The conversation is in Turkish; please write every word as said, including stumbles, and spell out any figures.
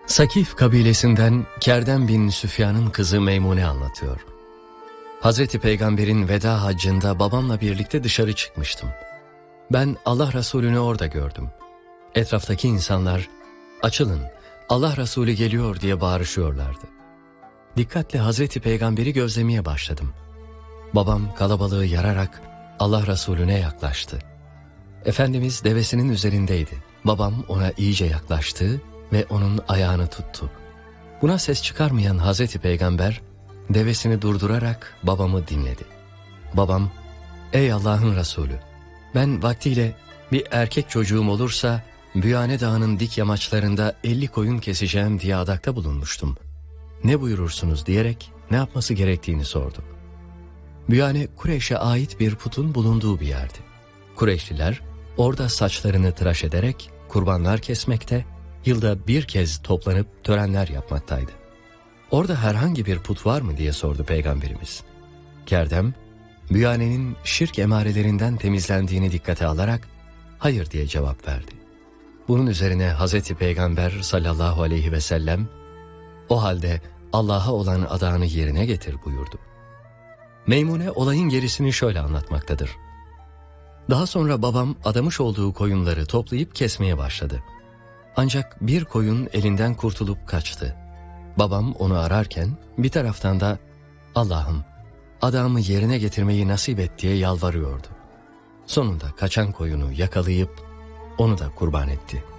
Sakif kabilesinden Kerden bin Süfyan'ın kızı Meymune anlatıyor. Hazreti Peygamber'in veda haccında babamla birlikte dışarı çıkmıştım. Ben Allah Resulü'nü orada gördüm. Etraftaki insanlar, "Açılın, Allah Resulü geliyor" diye bağırışıyorlardı. Dikkatle Hazreti Peygamber'i gözlemeye başladım. Babam kalabalığı yararak Allah Resulüne yaklaştı. Efendimiz devesinin üzerindeydi. Babam ona iyice yaklaştı ve onun ayağını tuttu. Buna ses çıkarmayan Hazreti Peygamber devesini durdurarak babamı dinledi. Babam, "Ey Allah'ın Resulü, ben vaktiyle bir erkek çocuğum olursa Büyane Dağı'nın dik yamaçlarında elli koyun keseceğim diye adakta bulunmuştum. Ne buyurursunuz?" diyerek ne yapması gerektiğini sordu. Büyane, Kureyş'e ait bir putun bulunduğu bir yerdi. Kureyşliler orada saçlarını tıraş ederek kurbanlar kesmekte, yılda bir kez toplanıp törenler yapmaktaydı. "Orada herhangi bir put var mı?" diye sordu Peygamberimiz. Kerdem, Büyane'nin şirk emarelerinden temizlendiğini dikkate alarak "Hayır" diye cevap verdi. Bunun üzerine Hazreti Peygamber sallallahu aleyhi ve sellem, "O halde Allah'a olan adağını yerine getir" buyurdu. Meymune olayın gerisini şöyle anlatmaktadır. Daha sonra babam adamış olduğu koyunları toplayıp kesmeye başladı. Ancak bir koyun elinden kurtulup kaçtı. Babam onu ararken bir taraftan da "Allah'ım, adağımı yerine getirmeyi nasip et" diye yalvarıyordu. Sonunda kaçan koyunu yakalayıp onu da kurban etti.